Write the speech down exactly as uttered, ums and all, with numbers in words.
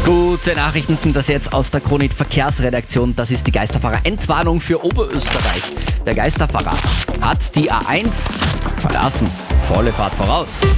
Gute Nachrichten sind das jetzt aus der Kronit Verkehrsredaktion. Das ist die Geisterfahrer-Endwarnung für Oberösterreich. Der Geisterfahrer hat die A eins verlassen. Volle Fahrt voraus.